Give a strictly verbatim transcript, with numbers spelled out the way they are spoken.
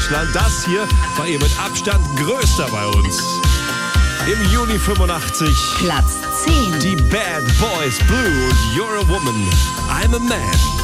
Deutschland. Das hier war ihr mit Abstand größter bei uns. Im Juni fünfundachtzig. Platz zehn. Die Bad Boys Blue und You're a Woman, I'm a Man.